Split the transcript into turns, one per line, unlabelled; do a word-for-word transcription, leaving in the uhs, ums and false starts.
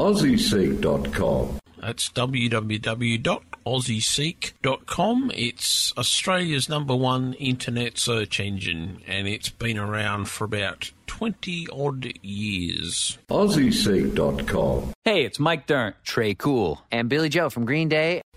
aussie seek dot com.
That's w w w dot aussie seek dot com. It's Australia's number one internet search engine, and it's been around for about twenty-odd years.
aussie seek dot com.
Hey, it's Mike Dirnt,
Trey Cool,
and Billy Joe from Green Day.